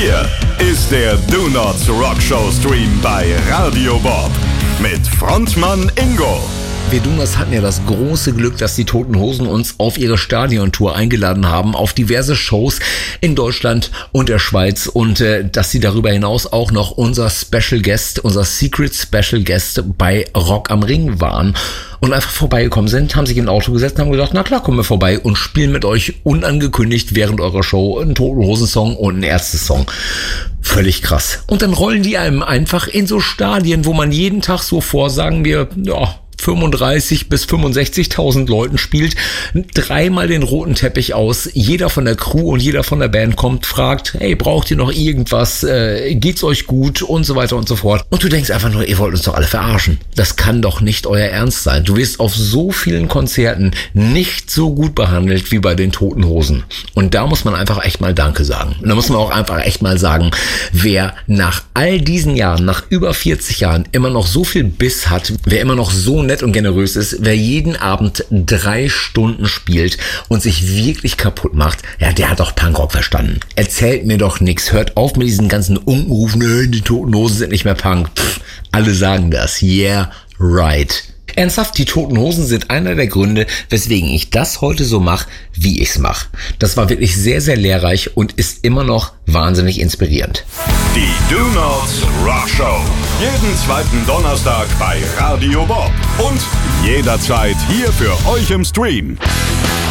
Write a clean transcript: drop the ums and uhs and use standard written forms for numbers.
Hier ist der Do Nots Rock Show Stream bei Radio Bob mit Frontmann Ingo. Wir Donuts hatten ja das große Glück, dass die Toten Hosen uns auf ihre Stadiontour eingeladen haben, auf diverse Shows in Deutschland und der Schweiz und dass sie darüber hinaus auch noch unser Special Guest, unser Secret Special Guest bei Rock am Ring waren und einfach vorbeigekommen sind, haben sich in ein Auto gesetzt und haben gedacht, na klar, kommen wir vorbei und spielen mit euch unangekündigt während eurer Show einen Toten Hosen Song und einen Ärzte-Song. Völlig krass. Und dann rollen die einem einfach in so Stadien, wo man jeden Tag so vor, sagen wir, ja, 35 bis 65.000 Leuten spielt, dreimal den roten Teppich aus, jeder von der Crew und jeder von der Band kommt, fragt, hey, braucht ihr noch irgendwas, geht's euch gut und so weiter und so fort. Und du denkst einfach nur, ihr wollt uns doch alle verarschen. Das kann doch nicht euer Ernst sein. Du wirst auf so vielen Konzerten nicht so gut behandelt wie bei den Toten Hosen. Und da muss man einfach echt mal Danke sagen. Und da muss man auch einfach echt mal sagen, wer nach all diesen Jahren, nach über 40 Jahren immer noch so viel Biss hat, wer immer noch so nett und generös ist, wer jeden Abend 3 Stunden spielt und sich wirklich kaputt macht, ja, der hat doch Punkrock verstanden. Erzählt mir doch nichts. Hört auf mit diesen ganzen Unkenrufen, die Toten Hosen sind nicht mehr Punk. Alle sagen das. Yeah, right. Ernsthaft, die Toten Hosen sind einer der Gründe, weswegen ich das heute so mache, wie ich's mache. Das war wirklich sehr, sehr lehrreich und ist immer noch wahnsinnig inspirierend. Die Do Nots Rock Show. Jeden zweiten Donnerstag bei Radio Bob. Und jederzeit hier für euch im Stream.